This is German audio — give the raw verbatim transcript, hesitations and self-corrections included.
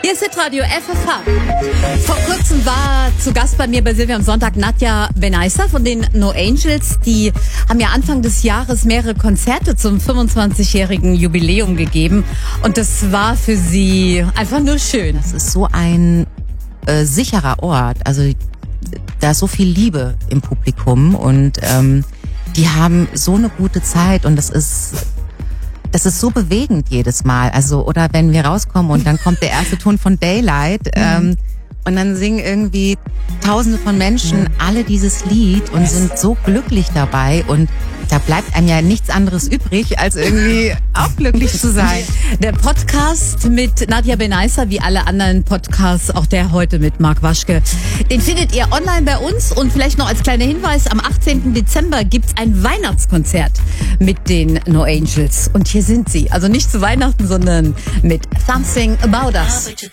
Hier ist Hitradio F F H. Vor kurzem war zu Gast bei mir bei Silvia am Sonntag Nadja Benaissa von den No Angels. Die haben ja Anfang des Jahres mehrere Konzerte zum fünfundzwanzigjährigen Jubiläum gegeben. Und das war für sie einfach nur schön. Das ist so ein äh, sicherer Ort. Also da ist so viel Liebe im Publikum und ähm, die haben so eine gute Zeit und das ist... Das ist so bewegend jedes Mal. Also, oder wenn wir rauskommen und dann kommt der erste Ton von Daylight ähm, und dann singen irgendwie Tausende von Menschen alle dieses Lied und sind so glücklich dabei und da bleibt einem ja nichts anderes übrig, als irgendwie auch glücklich zu sein. Der Podcast mit Nadja Benaissa, wie alle anderen Podcasts, auch der heute mit Marc Waschke, den findet ihr online bei uns. Und vielleicht noch als kleiner Hinweis, am achtzehnten Dezember gibt's ein Weihnachtskonzert mit den No Angels. Und hier sind sie. Also nicht zu Weihnachten, sondern mit Something About Us.